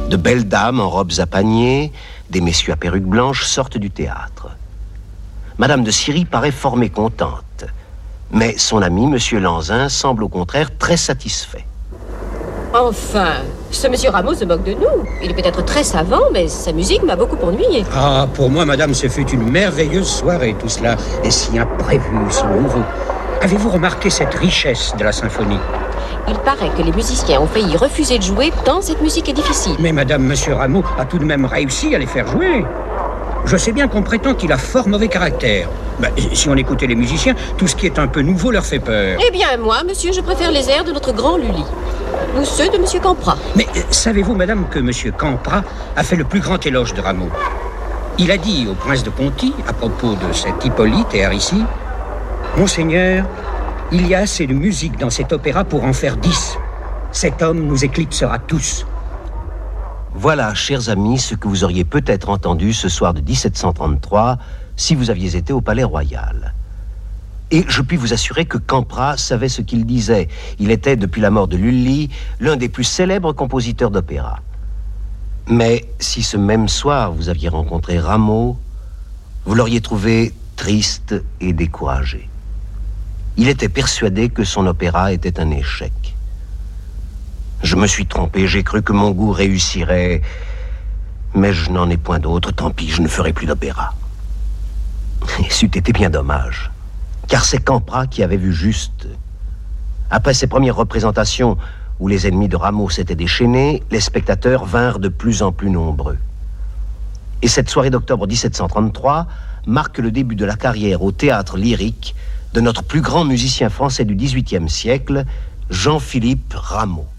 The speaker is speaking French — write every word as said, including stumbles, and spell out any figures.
De belles dames en robes à paniers, des messieurs à perruques blanches sortent du théâtre. Madame de Syrie paraît fort mécontente, mais son ami, Monsieur Lanzin, semble au contraire très satisfait. Enfin, ce monsieur Rameau se moque de nous. Il est peut-être très savant, mais sa musique m'a beaucoup ennuyé. Ah, pour moi, madame, ce fut une merveilleuse soirée, tout cela. Et si imprévu, si nouveau. Avez-vous remarqué cette richesse de la symphonie? Il paraît que les musiciens ont failli refuser de jouer tant cette musique est difficile. Mais madame, monsieur Rameau a tout de même réussi à les faire jouer. Je sais bien qu'on prétend qu'il a fort mauvais caractère. Ben, si on écoutait les musiciens, tout ce qui est un peu nouveau leur fait peur. Eh bien, moi, monsieur, je préfère les airs de notre grand Lully. Ou ceux de monsieur Campra. Mais savez-vous, madame, que monsieur Campra a fait le plus grand éloge de Rameau? Il a dit au prince de Conti, à propos de cet Hippolyte et Aricie, « Monseigneur, il y a assez de musique dans cet opéra pour en faire dix. Cet homme nous éclipsera tous. » Voilà, chers amis, ce que vous auriez peut-être entendu ce soir de dix-sept cent trente-trois si vous aviez été au Palais Royal. Et je puis vous assurer que Campra savait ce qu'il disait. Il était, depuis la mort de Lully, l'un des plus célèbres compositeurs d'opéra. Mais si ce même soir vous aviez rencontré Rameau, vous l'auriez trouvé triste et découragé. Il était persuadé que son opéra était un échec. Je me suis trompé, j'ai cru que mon goût réussirait, mais je n'en ai point d'autre, tant pis, je ne ferai plus d'opéra. Et c'eût été bien dommage, car c'est Campra qui avait vu juste. Après ses premières représentations, où les ennemis de Rameau s'étaient déchaînés, les spectateurs vinrent de plus en plus nombreux. Et cette soirée d'octobre dix-sept cent trente-trois marque le début de la carrière au théâtre lyrique de notre plus grand musicien français du dix-huitième siècle, Jean-Philippe Rameau.